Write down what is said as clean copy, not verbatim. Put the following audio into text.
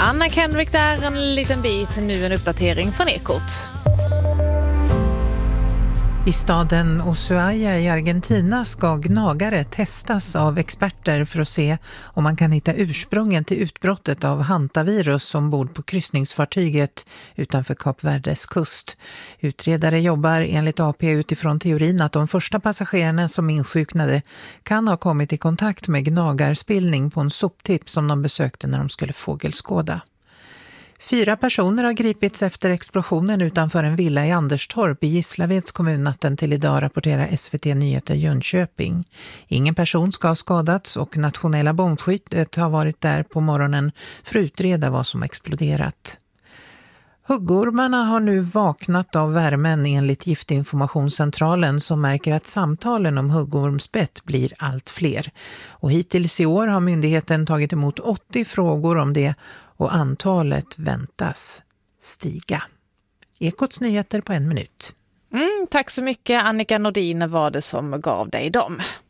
Anna Kendrick där en liten bit, nu en uppdatering från Ekot. I staden Ushuaia i Argentina ska gnagare testas av experter för att se om man kan hitta ursprungen till utbrottet av hantavirus ombord på kryssningsfartyget utanför Kap Verdes kust. Utredare jobbar enligt AP utifrån teorin att de första passagerarna som insjuknade kan ha kommit i kontakt med gnagarspillning på en soptipp som de besökte när de skulle fågelskåda. 4 personer har gripits efter explosionen utanför en villa i Anderstorp i Gislaveds kommun natten till idag, rapporterar SVT Nyheter Jönköping. Ingen person ska ha skadats och nationella bombskyddet har varit där på morgonen för att utreda vad som exploderat. Huggormarna har nu vaknat av värmen enligt Giftinformationscentralen som märker att samtalen om huggormsbett blir allt fler. Och hittills i år har myndigheten tagit emot 80 frågor om det och antalet väntas stiga. Ekots nyheter på 1 minut. Tack så mycket Annika Nordin, var det som gav dig dem.